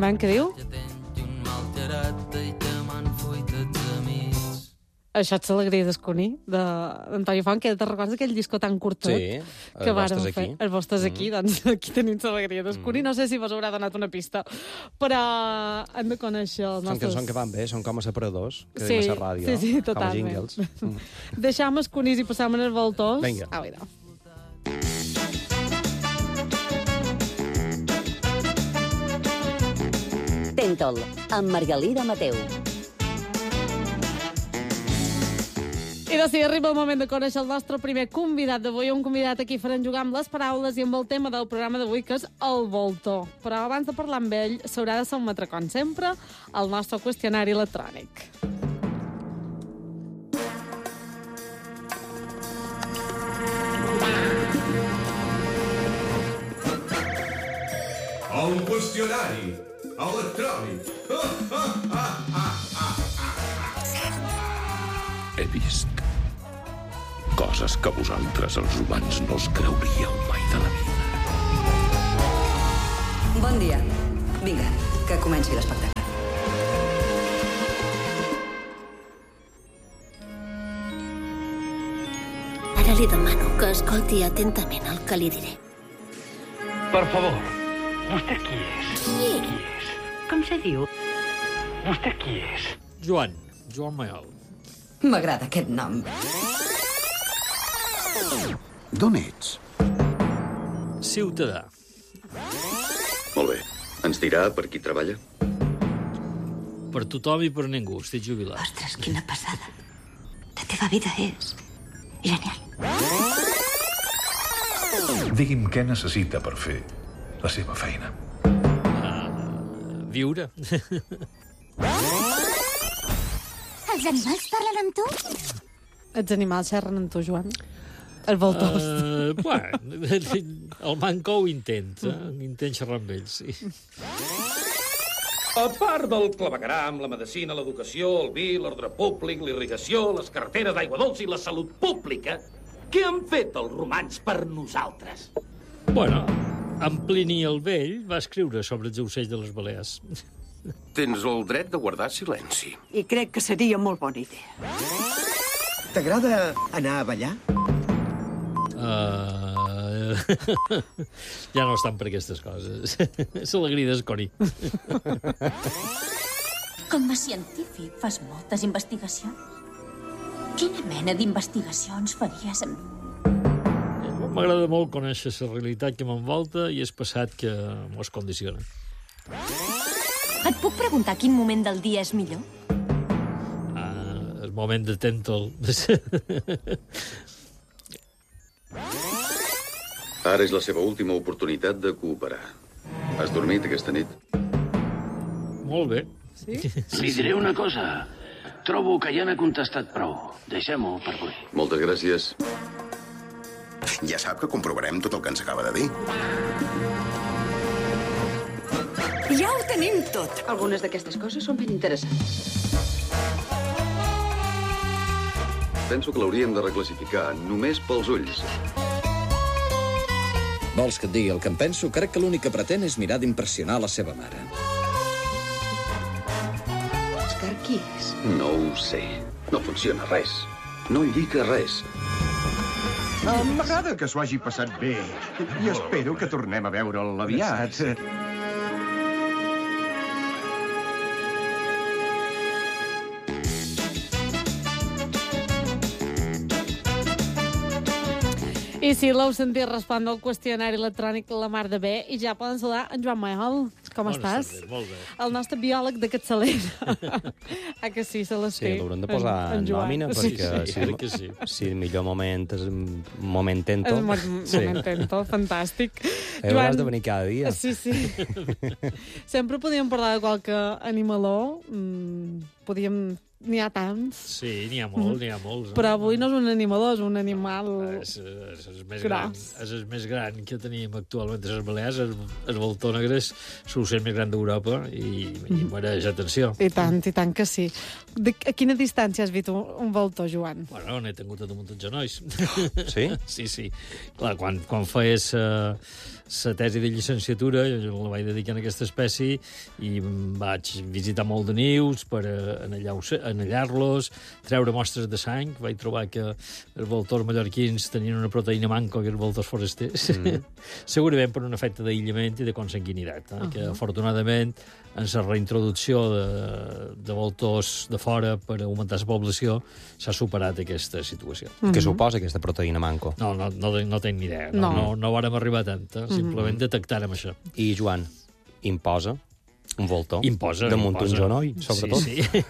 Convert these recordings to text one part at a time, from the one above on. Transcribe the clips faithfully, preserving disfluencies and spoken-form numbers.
veure què diu. Això és l'alegria d'Escuní, d'Antoni Font, que te recordes aquell disco tan curtot? Sí, que els vostres aquí. Fer, els vostres aquí, mm. doncs aquí tenim l'alegria d'Escuní. Mm. No sé si vos haurà donat una pista, però hem de conèixer els nostres... Són cançons que van bé, són com a separadors, que sí, diem a la ràdio, sí, sí, com a totalment. jingles. Mm. Deixam Escunís i passam als voltors. Vinga. Ah, mira. Tentol, amb Margalida Mateu. I doncs sí, arriba el moment de conèixer el nostre primer convidat d'avui, un convidat a qui farem jugar amb les paraules i amb el tema del programa d'avui, que és el voltor. Però abans de parlar amb ell, s'haurà de sotmetre, com sempre, al nostre qüestionari electrònic. El qüestionari electrònic. He vist coses que vosaltres, els humans, no us creuríeu mai de la vida. Bon dia. Vinga, que comenci l'espectacle. Ara li demano que escolti atentament el que li diré. Per favor, vostè qui és? Qui? Qui és? Com se diu? Vostè qui és? Joan, Joan Mayol. M'agrada aquest nom. D'on ets? Ciutadà. Molt bé. Ens dirà per qui treballa? Per tothom i per ningú. Estic jubilat. Ostres, quina passada. La teva vida és genial. Digui'm què necessita per fer la seva feina. Uh, viure. Els animals parlen amb tu? Els animals xerren amb tu, Joan? El voltor. Uh, bueno, el manco ho intenta. Intent xerrar amb ells, sí. A part del clavegueram, la medicina, l'educació, el vi, l'ordre públic, l'irrigació, les carreteres d'aigua dolça i la salut pública, què han fet els romans per nosaltres? Bueno, en Plini el Vell va escriure sobre els ocells de les Balears. Tens el dret de guardar silenci. I crec que seria molt bona idea. T'agrada anar a ballar? Uh... ja no estan per aquestes coses. És l'alegria d'Esconi. Com a científic fas moltes investigacions? Quina mena d'investigacions faries amb mi? M'agrada molt conèixer la realitat que m'envolta i és passat que mos condiciona. Et puc preguntar quin moment del dia és millor? Ah, el moment de Tentol. Ara és la seva última oportunitat de cooperar. Has dormit aquesta nit? Molt bé. Sí? Li diré una cosa. Trobo que ja n'ha contestat prou. Deixem-ho per avui. Moltes gràcies. Ja sap que comprovarem tot el que ens acaba de dir. Ja ho tenim tot. Algunes d'aquestes coses són ben interessants. Penso que l'hauríem de reclassificar només pels ulls. Vols que et digui el que em penso? Crec que l'únic que pretén és mirar d'impressionar la seva mare. Òscar, qui és? No ho sé. No funciona res. No lliga res. M'agrada que s'ho hagi passat bé. I espero que tornem a veure'l aviat. I sí, l'heu sentit respondre al qüestionari electrònic la mar de bé i ja poden saludar en Joan Mayol. Com Bona estàs? tarda, molt bé. El nostre biòleg de capçalera. Ah, que sí, se les Sí, té. l'haurem de posar en, en nòmina, Sí, perquè sí, si, crec que sí. si el millor moment és un moment tento... És un moment sí. tento, fantàstic. Hauràs de venir cada dia. Sí, sí. Sempre podíem parlar de qualque animaló. Mm, podíem n'hi ha tants. Sí, n'hi ha molt, n'hi ha molts. Però avui no és un animador, és un animal és, és, és més gros. Gran, és el més gran que tenim actualment a les Balears. El, el voltor negre és l'ocell més gran d'Europa i, i mereix atenció. I tant, i tant que sí. De, a quina distància has vist un, un voltor, Joan? Bueno, n'he tingut a damunt dels genolls. Sí? Sí, sí. Clar, quan, quan feies uh, la tesi de llicenciatura, jo la vaig dedicar a aquesta espècie i vaig visitar molt de nius per anellar-los, treure mostres de sang. Vaig trobar que els voltors mallorquins tenien una proteïna manco que els voltors forasters. Mm. Segurament per un efecte d'aïllament i de consanguinitat, eh? Uh -huh. Que afortunadament en la reintroducció de, de voltors de fora per augmentar la població s'ha superat aquesta situació. Uh -huh. Què suposa aquesta proteïna manco? No, no, no, no tinc ni idea. No, no, no, no vàrem arribar a tanta. Simplement uh -huh. detectàrem això. I, Joan, imposa un voltor? Imposa. Damunt imposa. un genoll, sobretot? Sí, sí.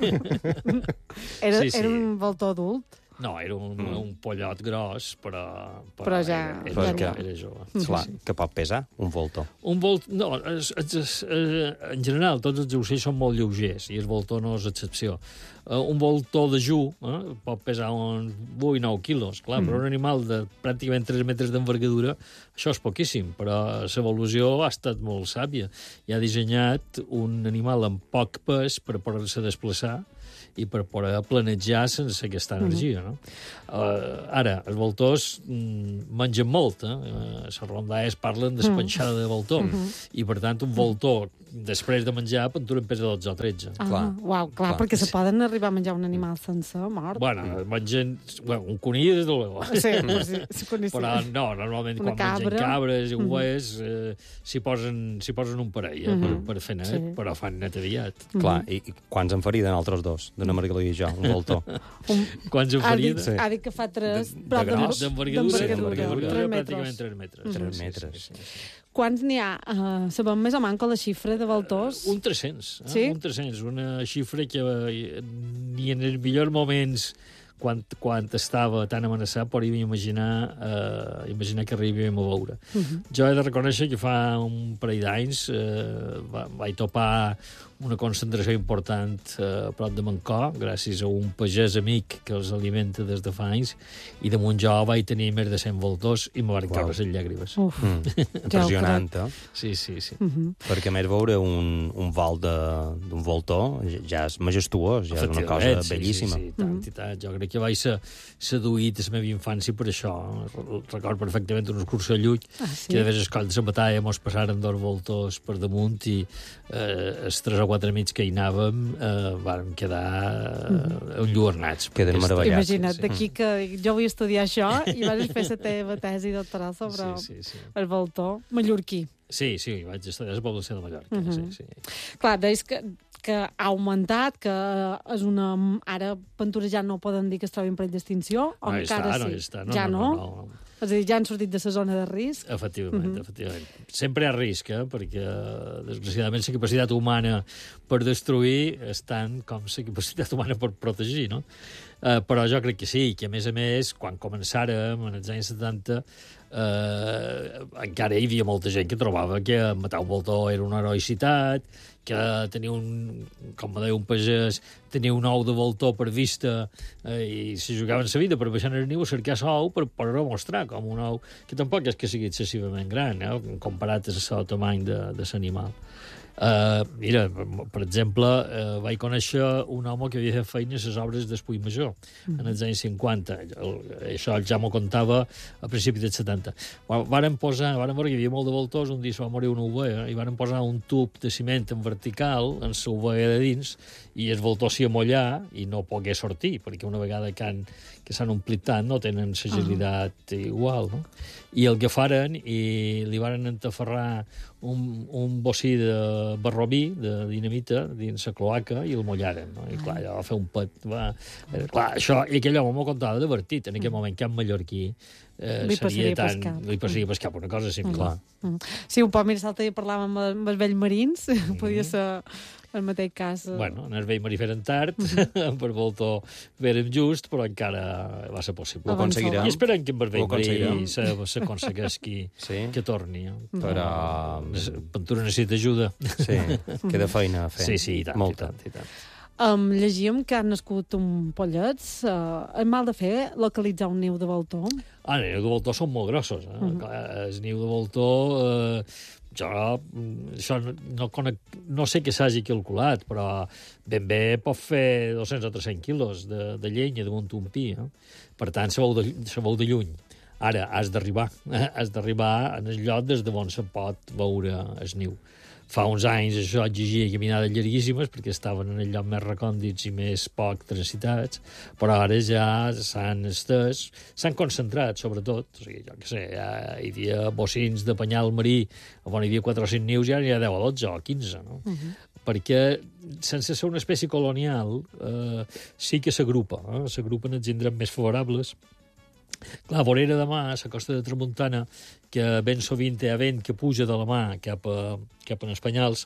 era, sí, sí. era un voltor adult? No, era un, mm. un pollot gros, però... Però, però ja... Era, era, però era, que, era jove. Mm. Clar, sí, sí. Que pot pesar un voltor. Un volt... No, es, es, es, es, en general, tots els ocells són molt lleugers, i el voltor no és excepció. Uh, un voltor de ju eh, pot pesar uns vuit nou quilos, clar, mm. però un animal de pràcticament tres metres d'envergadura, això és poquíssim, però l'evolució ha estat molt sàvia i ha dissenyat un animal amb poc pes per poder-se desplaçar i per poder planejar sense aquesta energia. No? Uh, ara, els voltors mm, mengen molt. Eh? Uh, les rondalles parlen d'espanxada de voltor. Mm. I, per tant, un voltor, després de menjar, pentura en pesa dotze o tretze. Ah, clar. Uau, clar, clar, perquè se poden arribar a menjar un animal sense mort. Bueno, mengen... Bueno, un conill, des de luego. Sí, sí, sí, sí. Però no, normalment una quan cabra. mengen cabres i ovelles eh, s'hi posen, posen un parell eh, mm -hmm. per, per fer net, sí. Però fan net aviat. Mm -hmm. Clar, i, i quants en farien altres dos? D'una Margalida i jo, un voltor. un... Quants en farien? Ha dit, ha dit que fa tres... De, de gros? D'envergadura, d'envergadura, pràcticament tres metres. Mm -hmm. tres metres. Sí, sí, sí. Quants n'hi ha? Uh, sabem més o manco la xifra de voltors? Uh, un tres-cents. Eh? Sí? Un tres-cents, una xifra que eh, ni en els millors moments quan, quan estava tan amenaçat podíem imaginar, eh, imaginar que arribíem a veure. Uh -huh. Jo he de reconèixer que fa un parell d'anys eh, va, vaig topar una concentració important eh, a prop de Mancó, gràcies a un pagès amic que els alimenta des de fa anys, i damunt jo vaig tenir més de cent voltors i me van caure les llàgrimes. Uf, mm. Impressionant, eh? Sí, sí, sí. Uh -huh. Perquè més veure un, un vol d'un voltor ja és majestuós, ja és una cosa sí, bellíssima. Sí, sí, tant, uh -huh. i tant. Jo crec que vaig ser seduït a la meva infància per això. Recordo perfectament una excursió a Llull, ah, sí? que de vegades coll de la batalla mos passaren dos voltors per damunt i eh, els tres o quatre amics que hi anàvem eh, vàrem quedar eh, enlluernats. Queden meravellats. Imagina't, sí. D'aquí que jo vull estudiar això i vas fer la teva tesi doctoral sobre sí, sí, sí. el voltor mallorquí. Sí, sí, vaig estudiar la població de Mallorca. Uh -huh. sí, sí. Clar, deies que, que ha augmentat, que és una... Ara Pantures ja no poden dir que es trobin en perill d'extinció, o no encara està, sí? No està, no, ja no? no? no, no, no. És a dir, ja han sortit de la zona de risc? Efectivament, uh -huh. efectivament. Sempre hi ha risc, eh? Perquè, desgraciadament, la capacitat humana per destruir és tant com la capacitat humana per protegir, no? Uh, però jo crec que sí, que a més a més, quan començàrem, en els anys setanta, eh, encara hi havia molta gent que trobava que matar un voltor era una heroïcitat, que tenia un, com deia un pagès, tenia un ou de voltor per vista eh, i se jugaven la vida per baixar el niu a cercar l'ou per poder-ho mostrar com un ou, que tampoc és que sigui excessivament gran, eh, comparat amb el tamany de, de l'animal. Uh, mira, per exemple, uh, vaig conèixer un home que havia fet feina a les obres d'Espull Major, mm. en els anys cinquanta. El, això ja m'ho contava a principis dels setanta. Varen posar, varen veure que hi havia molt de voltors, un dia se va morir una ovella, i varen posar un tub de ciment en vertical en la ovella de dins, i el voltor s'hi amollà i no pogué sortir, perquè una vegada que han que s'han omplit tant, no tenen l'agilitat uh -huh. igual, no? I el que faren, i li varen entaferrar un, un bocí de barrobí, de dinamita, dins la cloaca, i el mollaren, no? I clar, allò va fer un pet, va... Clar, això, i aquell home m'ho contava divertit, en aquell moment, Camp Mallorquí, eh, li seria tan... Pescat. Li passaria per cap, una cosa similar. Uh -huh. Sí, un poc, mira, l'altre dia parlàvem amb els vells marins, uh -huh. podia ser... el mateix cas... Bueno, en el vell marí feren tard, mm-hmm. per voltor feren just, però encara va ser possible. Ho aconseguirem. I esperem que en el vell marí s'aconsegueix que, sí? que torni. Però... Ventura necessita ajuda. Sí, queda feina a fer. Sí, sí, i tant, molta. i tant, i tant. Um, llegíem que han nascut un pollets. Uh, hem mal de fer localitzar un niu de voltor? Ah, els nius de voltor són molt grossos. Eh? Uh -huh. Clar, el niu de voltor... Eh, jo això no, no, conec, no sé què s'hagi calculat, però ben bé pot fer dos-cents o tres-cents quilos de, de llenya damunt un pi. Eh? Per tant, se veu de, se veu de lluny. Ara, has d'arribar. Eh? Has d'arribar en el lloc des d'on se pot veure el niu. Fa uns anys això exigia caminades llarguíssimes perquè estaven en el lloc més recòndits i més poc transitats, però ara ja s'han estès, s'han concentrat, sobretot. O sigui, jo què sé, ja hi havia bocins de penyal marí on hi havia quatre o cinc nius i ara hi ha deu o dotze o quinze, no? Uh-huh. Perquè, sense ser una espècie colonial, eh, sí que s'agrupa. Eh? S'agrupen els indrets més favorables. Clar, a vorera de mà, a la costa de Tramuntana, que ben sovint hi ha vent que puja de la mà cap a, cap a Espanyals,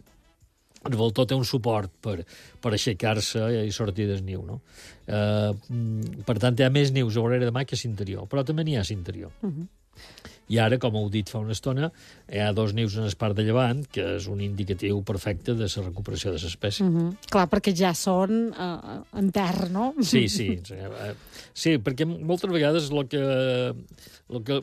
el voltor té un suport per, per aixecar-se i sortir del niu, no? Eh, per tant, hi ha més nius a vorera de mà que a l'interior, però també n'hi ha a l'interior. Uh-huh. I ara, com heu dit fa una estona, hi ha dos nius en el part de llevant, que és un indicatiu perfecte de la recuperació de l'espècie. Uh-huh. Clar, perquè ja són uh, en terra, no? Sí, sí. Sí, sí, perquè moltes vegades el que, el que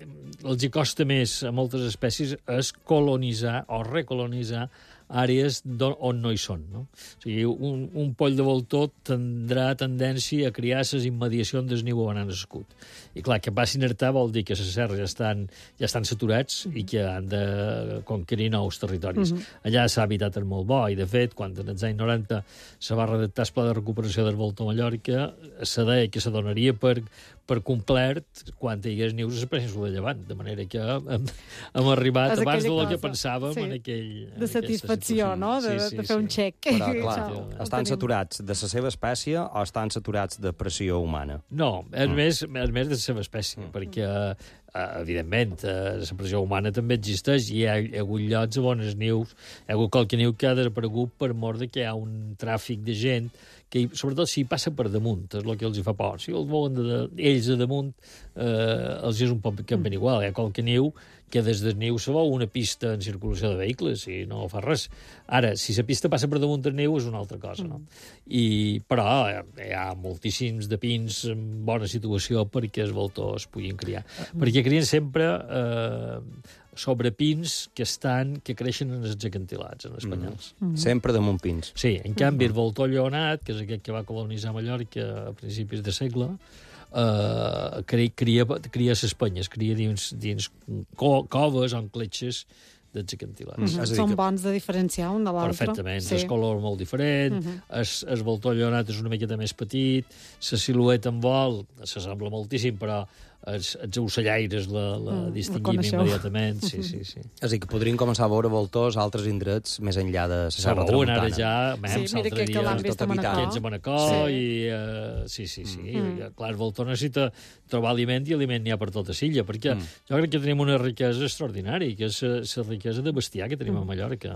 els hi costa més a moltes espècies és colonitzar o recolonitzar àrees on no hi són. No? O sigui, un, un poll de voltor tindrà tendència a criar les immediacions del niu on han nascut. I clar, que passin a hertar vol dir que les serres ja estan, ja estan saturats i que han de conquerir nous territoris. Uh-huh. Allà s'ha habitat el molt bo i, de fet, quan en els anys noranta se va redactar el pla de recuperació del voltor a Mallorca, se deia que se donaria per, per complet quan hi hagués nius a la península de Llevant, de manera que hem, hem arribat és abans del que pensàvem sí. en aquell... De satisfacció, no? De, sí, sí, de fer sí. un xec. Però, clar, sí, estan saturats de la seva espècie o estan saturats de pressió humana? No, és, mm. més, és més de la seva espècie, mm. perquè, evidentment, la pressió humana també existeix i hi ha, hi ha hagut llocs on els nius, hi ha hagut qualque niu que ha desaparegut per mort de que hi ha un tràfic de gent que, sobretot, si passa per damunt, és el que els hi fa por. Si els veuen de, de, ells a damunt, eh, els és un poc que ben igual. Hi ha qualque niu que des del niu se veu una pista en circulació de vehicles i no fa res. Ara, si la pista passa per damunt del niu és una altra cosa, no? I, però hi ha moltíssims de pins en bona situació perquè els voltors puguin criar. Perquè crien sempre eh, sobre pins que estan que creixen en els acantilats, en els penyals. Mm. Sempre damunt pins. Sí, en canvi, el voltor lleonat, que és aquest que va colonitzar Mallorca a principis de segle, Uh, cria, cria, cria les penyes, cria dins, dins co coves o en cletxes dels acantilats. Mm -hmm. Són bons de diferenciar un de l'altre. Perfectament, sí. El color molt diferent, mm -hmm. el, el voltor lleonat és una miqueta més petit, la silueta en vol s'assembla moltíssim, però els, els ocellaires la, la mm, distinguim immediatament. Sí, sí, sí. És a dir, que podrien començar a veure voltors a altres indrets més enllà de la Serra Tramuntana. Ara ja, mem, sí, mira que, que l'han vist a Manacor. Aquests a Manacor sí. i... Uh, sí, sí, sí. Mm. Clar, el voltor necessita trobar aliment i aliment n'hi ha per tota l'illa, perquè mm. jo crec que tenim una riquesa extraordinària, que és la riquesa de bestiar que tenim mm. a Mallorca.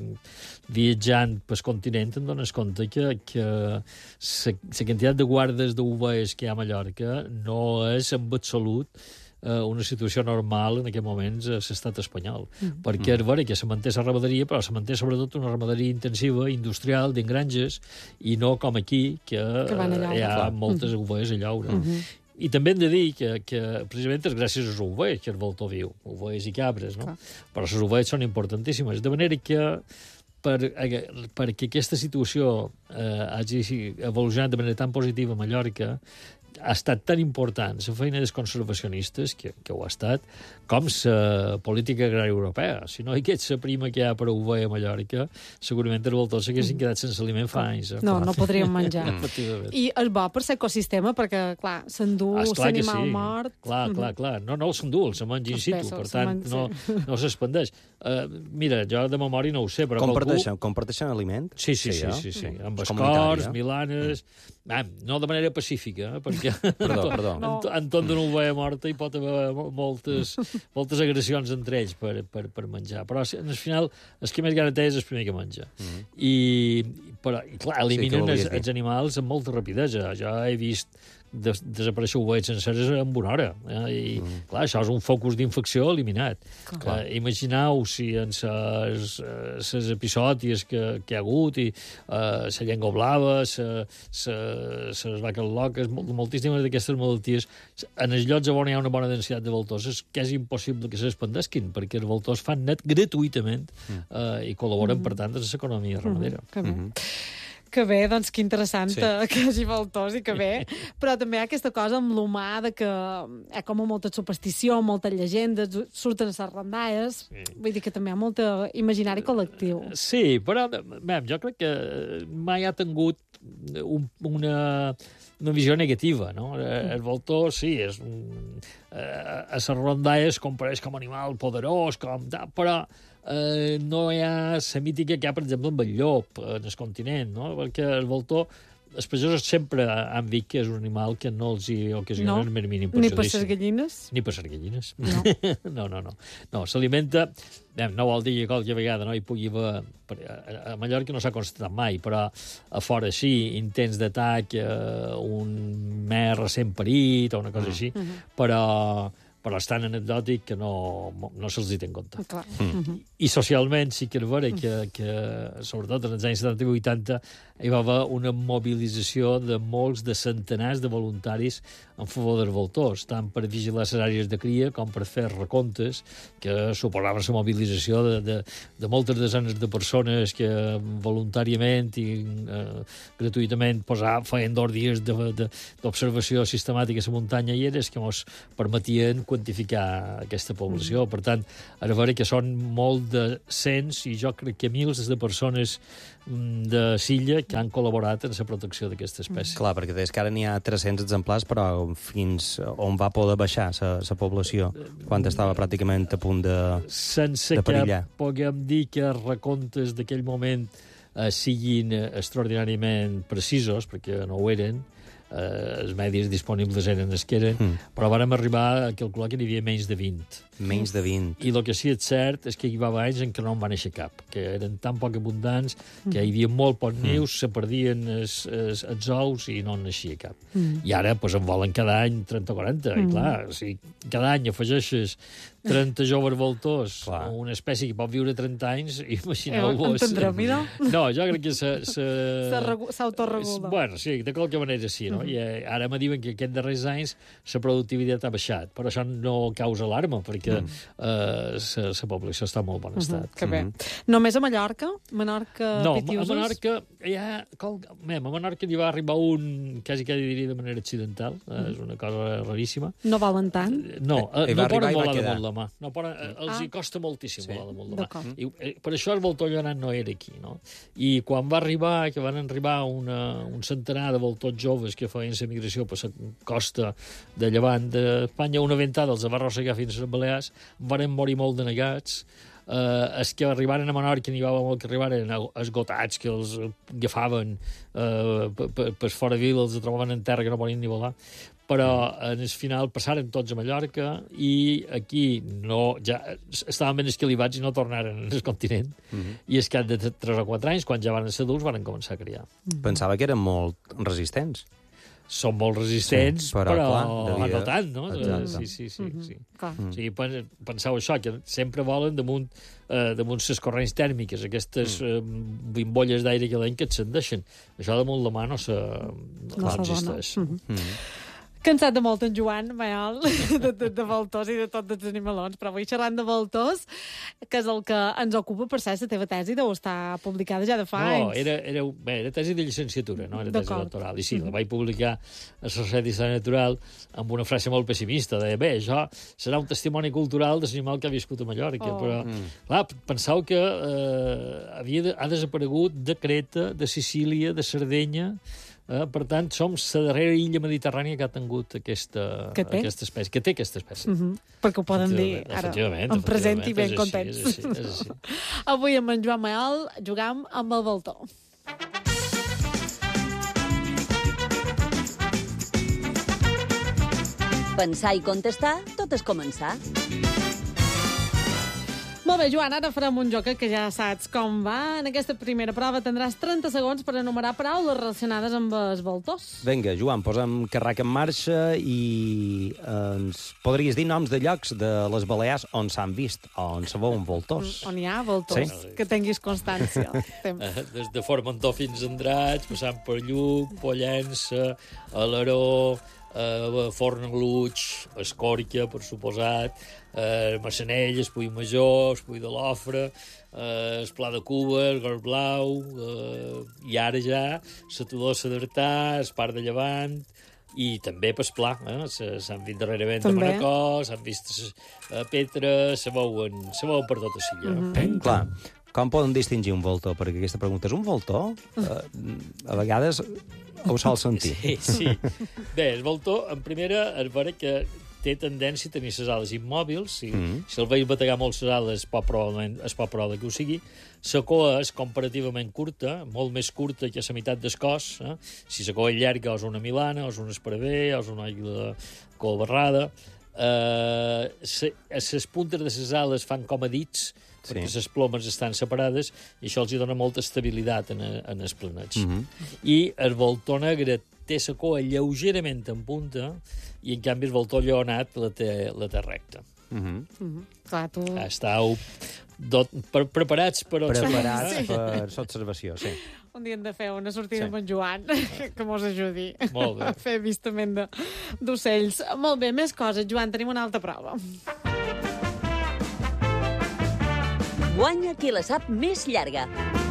Viatjant pel continent em dones compte que, que la quantitat de guardes d'ovelles que hi ha a Mallorca no és en absolut una situació normal en aquests moments a l'estat espanyol. Mm. Perquè és vera que se manté la ramaderia, però se manté sobretot una ramaderia intensiva, industrial, d'engranges, i no com aquí, que, que hi ha clar. moltes mm. ovelles a llaure. Mm -hmm. I també hem de dir que, que precisament és gràcies als ovelles que el voltor viu, ovelles i cabres, no? Clar. Però les ovelles són importantíssimes. De manera que per, perquè aquesta situació eh, hagi evolucionat de manera tan positiva a Mallorca, ha estat tan important la feina dels conservacionistes, que, que ho ha estat, com la política agrària europea. Si no hi hagués la prima que hi ha per ovella a Mallorca, segurament els voltors s'haguessin quedat sense aliment fa anys. Eh? No, no podríem menjar. I és bo per l'ecosistema, perquè, clar, s'endú l'animal sí. mort... Clar, clar, clar. No, no s'endú, se menja in situ, per tant, no, no s'expandeix. Uh, mira, jo de memòria no ho sé, però... Comparteixen, algú... comparteixen aliment? Sí, sí, sí, sí, sí. Amb escorts, milanes... Ah, no de manera pacífica, eh? perquè perdó, perdó. No. entorn d'una ovella morta hi pot haver moltes, moltes agressions entre ells per, per, per menjar. Però al final, el que més gana té és el primer que menja. Mm -hmm. I, però, i clar, eliminen sí, els, els animals amb molta rapidesa. Jo he vist des desaparèixer ovelles senceres en una hora. Eh? I, mm. clar, això és un focus d'infecció eliminat. Uh, imagineu si en les episòdies que, que hi ha hagut, i uh, la llengua blava, les vaques loques, moltíssimes d'aquestes malalties, en els llocs on hi ha una bona densitat de voltors és que és impossible que s'expandesquin, perquè els voltors fan net gratuïtament uh, i col·laboren, mm. per tant, en l'economia ramadera. Mm. Que bé. Mm. Que bé, doncs que interessant sí. que hi hagi voltors i que bé, però també hi ha aquesta cosa amb l'humà de que hi ha com molta superstició, moltes llegendes, surten a les rondalles, sí. vull dir que també hi ha molt imaginari col·lectiu. Sí, però bé, jo crec que mai ha tingut un, una, una visió negativa, no? El voltor, sí, és un, a les rondalles compareix com animal poderós, com, però Eh, no hi ha la mítica que hi ha, per exemple, amb el llop en el continent, no? Perquè el voltor, els pagesos sempre han dit que és un animal que no els hi ocasiona no, el mínim perjudici. Ni per les gallines? Ni per les gallines. No, no, no. No, no s'alimenta, no vol dir que qualque vegada no hi pugui haver... A Mallorca no s'ha constatat mai, però a fora sí, intents d'atac, eh, un mer recent parit o una cosa així, uh -huh. però... però és tan anecdòtic que no, no se'ls hi té en compte. Clar. Mm. I socialment sí que és vera que, que, sobretot en els anys setanta i vuitanta, hi va haver una mobilització de molts, de centenars de voluntaris en favor dels voltors, tant per vigilar les àrees de cria com per fer recomptes, que suposaven la mobilització de, de, de moltes desenes de persones que voluntàriament i eh, gratuïtament posar, feien dos dies d'observació sistemàtica a la muntanya i eres que ens permetien quantificar aquesta població. Mm. Per tant, a veure que són molt de cents i jo crec que mils de persones de Silla que han col·laborat en la protecció d'aquesta espècie. Mm. Clar, perquè des que ara n'hi ha tres-cents exemplars, però fins on va poder baixar la població quan estava pràcticament a punt de, sense de perillar. Que puguem dir que els recomptes d'aquell moment eh, siguin extraordinàriament precisos, perquè no ho eren, eh, els medis disponibles eren els que eren, mm. però vàrem arribar a calcular que n'hi havia menys de vint. Menys de vint. I el que sí és cert és que hi va haver anys en què no en va néixer cap, que eren tan poc abundants que hi havia molt poc nius, mm. se perdien els, els, els ous i no en naixia cap. Mm. I ara pues, en volen cada any trenta o quaranta, mm. i clar, si cada any afegeixes trenta joves voltors a una espècie que pot viure trenta anys, imagineu-vos... Entendrem, no? No, jo crec que s'autoregula. Bueno, sí, de qualque manera sí, no? Mm. I ara me diuen que aquests darrers anys la productivitat ha baixat, però això no causa alarma, perquè que mm. uh, la població està en molt bon estat. Mm -hmm, que bé. Mm -hmm. Només a Mallorca? Menorca, no, Pitiusos? a Menorca, ja, a Menorca hi va arribar un, quasi que diria de manera accidental, mm. uh, és una cosa raríssima. No volen tant? No, uh, no poden volar damunt la mà. No poden, uh, els ah. hi costa moltíssim sí. volar damunt la mà. I, uh, per això el voltor llonant no era aquí, no? I quan va arribar, que van arribar una, un centenar de voltors joves que feien la migració per la costa de llevant d'Espanya, una ventada els va arrossegar fins a les Balears, varen morir molt denegats. Uh, els que arribaren a Menorca n'hi va molt que arribaren esgotats, que els agafaven uh, per, per, per fora vila, els trobaven en terra que no podien ni volar. Però en el final passaren tots a Mallorca i aquí no, ja estaven ben esquilibats i no tornaren al continent. Mm-hmm. I és que de tres o quatre anys, quan ja van ser adults, van començar a criar. Pensava que eren molt resistents. Són molt resistents, sí, però, però clar, devia... no tant, no? Exacte. Sí, sí, sí. Mm-hmm. sí. Mm. O sigui, penseu això, que sempre volen damunt, eh, damunt les corrents tèrmiques, aquestes mm. eh, bimbolles d'aire calent que et s'endeixen. Això damunt la mà no, se, no, no existeix. Mm-hmm. Mm-hmm. Cansat de molt en Joan Mayol, de, de, de voltors i de tots els animalons, però avui xerrant de voltors, que és el que ens ocupa, per cert, la teva tesi deu estar publicada ja de fa no, anys. No, era, era, bé, era tesi de llicenciatura, no era tesi doctoral. I sí, mm-hmm. la vaig publicar a la Societat d'Història Natural amb una frase molt pessimista, de bé, això serà un testimoni cultural de l'animal que ha viscut a Mallorca, oh. però, mm. clar, penseu que eh, havia de, ha desaparegut de Creta, de Sicília, de Sardenya. Eh, per tant, som la darrera illa mediterrània que ha tingut aquesta, aquesta espècie, que té aquesta espècie. Mm-hmm. Perquè ho poden dir ara, en present i ben contents. És així, és així. Avui amb en Joan Mayol jugam amb el voltor. Pensar i contestar, tot és començar. Molt Molt bé, Joan, ara farem un joc que ja saps com va. En aquesta primera prova tindràs trenta segons per enumerar paraules relacionades amb els voltors. Vinga, Joan, posem carrac en marxa i eh, ens podries dir noms de llocs de les Balears on s'han vist, on se veuen voltors. On hi ha voltors, Sí. que tinguis constància. Eh, Des de Formentor fins a Andratx, passant per Lluc, Pollença, Alaró, eh, Fornalutx, Escòrcia, per suposat, eh, Massanell, Espull Major, Espull de l'Ofre, eh, Esplà de Cuba, el Gor Blau, eh, i ara ja la Todosa d'Artà, Espar de Llevant, i també Pesplà, eh? Se- s'han vist darrerament a També. Manacor, s'han vist a Petra, se veuen, se veuen per tota silla. Mm -hmm. Clar, com poden distingir un voltor? Perquè aquesta pregunta és un voltor? Eh, a vegades ho sol sentir. Sí, sí. Bé, el voltor, en primera, és vera que té tendència a tenir les ales immòbils. Si, mm. si el veus bategar molt les ales, pot probablement, es pot probable que ho sigui. La cua és comparativament curta, molt més curta que la meitat del cos. Eh? Si la cua és llarga, és una milana, o és un esparver, o és una àguila cua barrada. Eh, se, les puntes de les ales fan com a dits, Sí. perquè les plomes estan separades, i això els hi dona molta estabilitat en, en els planets. Mhm. I el voltor negre té la cua lleugerament en punta, i en canvi el voltor lleonat la té, la té recta. Mm -hmm. Mm -hmm. Clar, tu... Estàu dot, per, preparats per Preparats Sí. per l'observació, sí. Un dia hem de fer una sortida Sí. amb en Joan, que mos ajudi Molt bé. a fer avistament de- d'ocells. Molt bé, més coses. Joan, tenim una altra prova. Guanya qui la sap més llarga.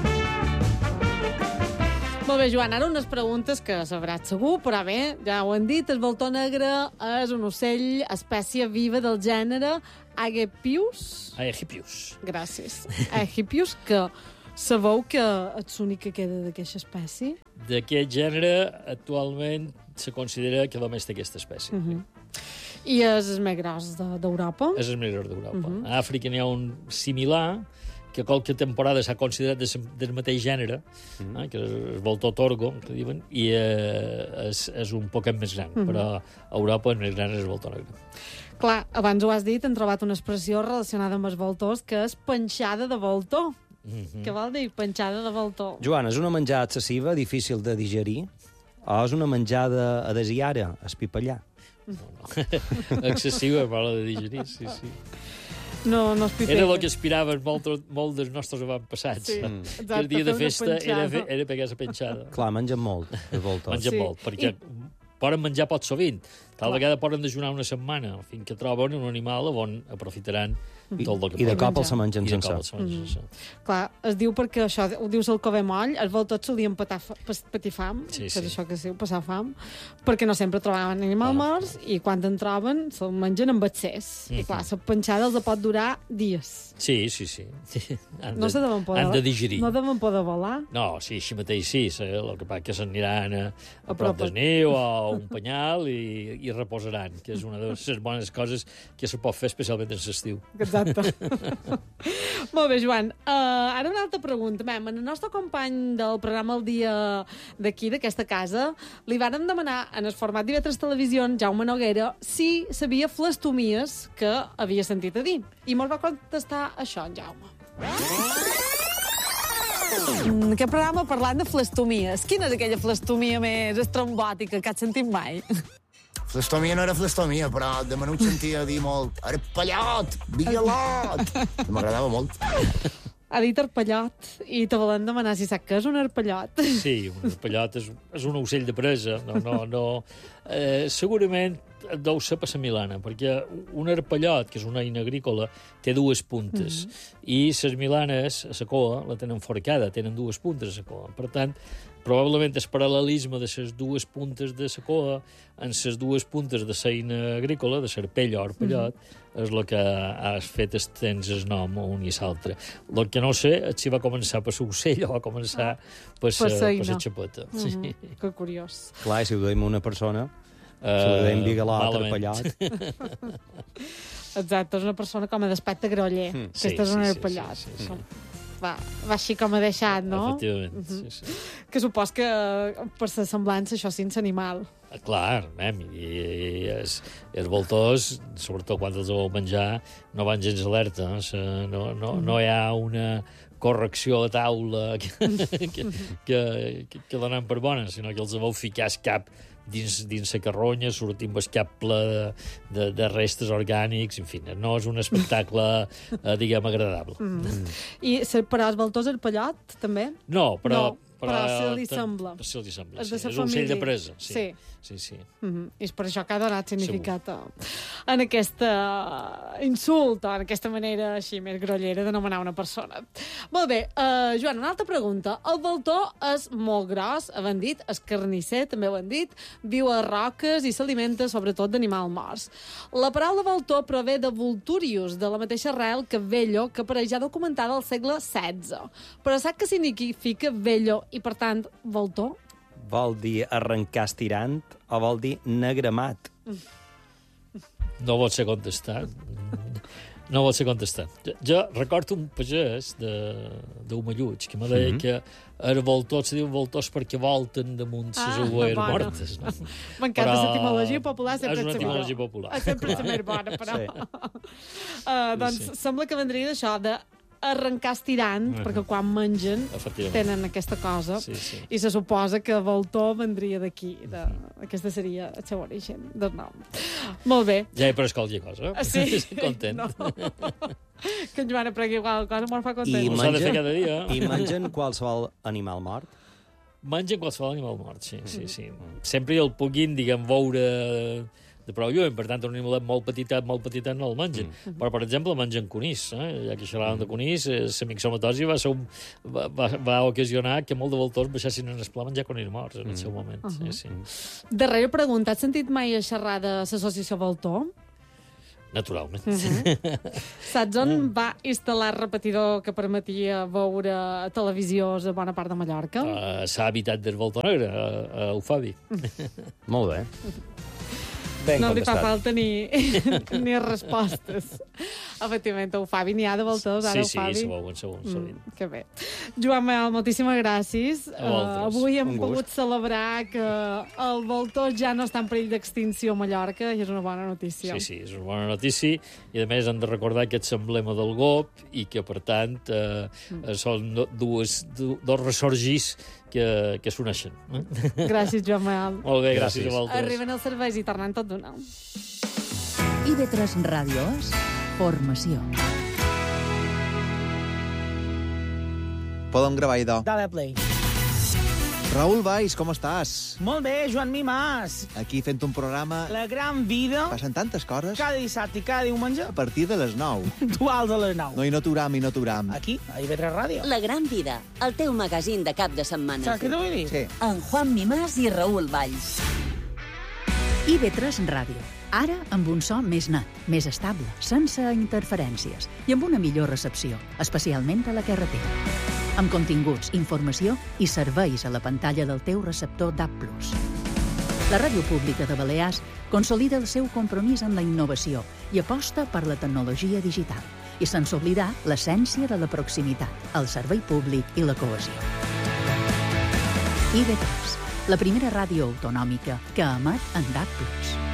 Molt bé, Joan, ara unes preguntes que sabràs segur, però bé, ja ho han dit, el voltor negre és un ocell, espècie viva del gènere Aegipius. Aegipius. Gràcies. Aegipius, que sabeu que és l'únic que queda d'aquesta espècie? D'aquest gènere, actualment, se considera que només té aquesta espècie. Uh -huh. I és el més gros de- d'Europa? És el més gros d'Europa. Uh -huh. A Àfrica n'hi ha un similar, que qualque temporada s'ha considerat des, del mateix gènere, mm. eh, que és el voltor torgo, que diuen, i eh, és, és un poquet més gran, Mhm. mm. però a Europa el més gran és el voltor negre. Clar, abans ho has dit, hem trobat una expressió relacionada amb els voltors, que és penjada de voltor. Mm -hmm. Què vol dir, penjada de voltor? Joan, és una menjada excessiva, difícil de digerir, o és una menjada a desiara, espipallar? Excessiva, però de digerir, sí, sí. No, no es pipeta. Era el que aspiraven molt, molt dels nostres avantpassats. Sí, Mm. exacte, Que el dia de fer una festa era, penjada. fe, era pegar la penjada. Clar, mengen molt, els voltors. Mengen Sí. molt, perquè I- poden menjar pot sovint. Tal Clar. vegada poden dejunar una setmana, fins que troben un animal on aprofitaran I, tot el que I de poden. cop els se mengen I de cop sencer. els se mengen Mhm. sencer. Clar, es diu perquè això, ho dius el cove moll, els voltors solien patar, fa- pas- patir fam, Sí, que sí. és això que es diu, passar fam, perquè no sempre trobaven animal morts, i quan en troben se'l mengen amb excés. I Mhm. clar, la penjada els pot durar dies. Sí, sí, sí. Han No de, se deuen poder... han de digerir. No deuen poder volar. No, sí, així mateix sí. Eh? El que passa que s'aniran a, a A prop prop. del niu o a un penyal i, i reposaran, que és una de les bones coses que se pot fer especialment en l'estiu. Exacte. Molt bé, Joan. Uh, ara una altra pregunta. Mem, en el nostre company del programa El Dia d'aquí, d'aquesta casa, li vàrem demanar en el format d'I V tres Televisió, Jaume Noguera, si sabia flestomies que havia sentit a dir. I mos va contestar això, en Jaume. Mm, aquest programa parlant de flestomies. Quina és aquella flestomia més estrambòtica que has sentit mai? Flastomia no era flastomia, però de menut sentia dir molt arpallot, violot. M'agradava molt. Ha dit arpallot, i te volem demanar si sap què és un arpallot. Sí, un arpallot és, és un ocell de presa. No, no, no. Eh, segurament deu ser per la milana, perquè un arpallot, que és una eina agrícola, té dues puntes. Mm -hmm. I les milanes, a la cua, la tenen forcada, tenen dues puntes a la cua. Per tant, probablement el paral·lelisme de les dues puntes de la cua en les dues puntes de l'eina agrícola, de l'arpell o arpallot, mm -hmm. és el que has fet estens el nom un i l'altre. El que no sé és si va començar per l'ocell o va començar per la xapeta. Mm -hmm. Sí. Que curiós. Clar, i si ho deim a una persona, Uh, si ho deim vigalot, malament. arpallot... Exacte, és una persona com a d'aspecte groller. Mm. Sí, Aquesta és sí, un sí, arpallot. sí, sí, sí. Va, va així com ha deixat, no? Efectivament, Uh -huh. sí, sí. Que supos que per sa semblança això sí és animal. Clar, mem, i, i els, els voltors, sobretot quan els vau menjar, no van gens alerta. No, no, no hi ha una correcció a taula que, que, que, que donen per bona, sinó que els vau ficar el cap dins, dins la carronya, sortint amb el cap ple de, de, de restes orgànics, en fi, no és un espectacle, eh, diguem, agradable. Mm. I, però els voltors el pallot, també? No, però... No. Però se li sembla. Se li sembla, és sí. És un ocell de presa. Sí, sí. sí, sí. Mm-hmm. I és per això que ha donat significat a, en aquesta insult, o en aquesta manera així més grollera d'anomenar una persona. Molt bé, uh, Joan, una altra pregunta. El voltor és molt gros, ho dit, és carnisser, també ho han dit, viu a roques i s'alimenta sobretot d'animals morts. La paraula voltor prové de vulturius, de la mateixa arrel que vello, que apareix ja documentada al segle setze. Però sap què significa vello i, per tant, voltor? Vol dir arrencar estirant o vol dir negramat? No vol ser contestat. No vol ser contestat. Jo, jo recordo un pagès d'Humalluig que me deia mm -hmm. que els voltors se diuen voltors perquè volten damunt les ah, aules bona. mortes. No? M'encanta l'etimologia popular, sempre és una etimologia popular. Sempre és més bona, però... Sí. Uh, doncs sí, sí. Sembla que vendria d'això, de arrencar estirant, uh -huh. perquè quan mengen tenen aquesta cosa, sí, sí. i se suposa que voltor vendria d'aquí. De... Aquesta seria el seu origen del nom. Molt bé. Ja he pres qualque cosa. Sí. Content. No. Que en Joan aprengui qualque cosa me'n fa content. I, mengen, de fer cada dia. I mengen qualsevol animal mort? Mengen qualsevol animal mort, sí, sí, sí. Sempre el puguin, diguem, veure de prou lluny, per tant, un animalet molt petitet, molt petitet no el mengen. Mm. Però, per exemple, mengen conís, eh? Ja que xerràvem de conís, la mixomatosi va, ser un, va, va, va ocasionar que molt de voltors baixessin en el pla a menjar conís morts en el seu moment. Uh -huh. sí, sí. Darrere pregunta, has sentit mai a xerrar de l'associació Voltor? Naturalment. Uh -huh. Saps on va instal·lar el repetidor que permetia veure televisió a bona part de Mallorca? Uh, S'ha habitat del Voltor Negre, a, a Ufabi. Uh -huh. Molt bé. Ben no contestat. Li fa falta ni, ni respostes. Efectivament, el Fabi n'hi ha de voltors, ara sí, el Fabi. Sí, segur, segur, segur. Mm, que bé. Joan Manuel, moltíssimes gràcies. Uh, avui hem pogut celebrar que el voltor ja no està en perill d'extinció a Mallorca, i és una bona notícia. Sí, sí, és una bona notícia, i a més hem de recordar que és l'emblema del G O P i que, per tant, eh, mm. són dues, dos ressorgis que, que s'uneixen. Gràcies, Joan Manuel. Molt bé, gràcies, gràcies a vosaltres. Arriben els serveis i tornem tot d'una. I V tres Ràdio és formació. Podem gravar, idò. Dale play. Raül Valls, com estàs? Molt bé, Joan Mimàs. Aquí fent un programa... La gran vida. Passen tantes coses. Cada dissabte i cada diumenge. A partir de les nou. Duals a les nou. No, i no t'uram, i no t'uram. Aquí, a I V tres Ràdio. La gran vida, el teu magazín de cap de setmana. Saps què t'ho vull dir? Sí. En Juan Mimàs i Raül Valls. I V tres Ràdio. Ara amb un so més net, més estable, sense interferències i amb una millor recepció, especialment a la carretera. Amb continguts, informació i serveis a la pantalla del teu receptor D A B plus. La ràdio pública de Balears consolida el seu compromís amb la innovació i aposta per la tecnologia digital, i sense oblidar l'essència de la proximitat, el servei públic i la cohesió. I V tres, la primera ràdio autonòmica que emet en D A B plus.